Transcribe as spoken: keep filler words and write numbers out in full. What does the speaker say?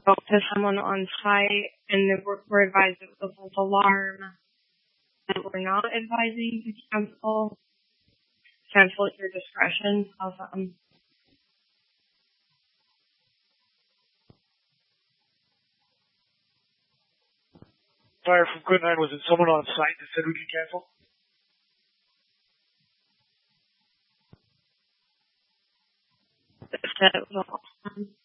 spoke to someone on site, and they were, were advised it was a false alarm, and we're not advising to cancel. Cancel at your discretion. Um, Fire from Quinn nine, was it someone on site that said we could cancel? that it was a false alarm.